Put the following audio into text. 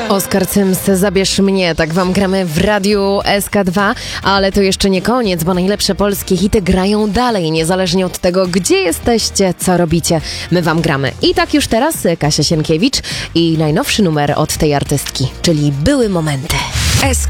Oskar Cyms, Zabierz mnie, tak wam gramy w Radiu SK2, ale to jeszcze nie koniec, bo najlepsze polskie hity grają dalej, niezależnie od tego, gdzie jesteście, co robicie. My wam gramy. I tak już teraz Kasia Sienkiewicz i najnowszy numer od tej artystki, czyli Były momenty. SK.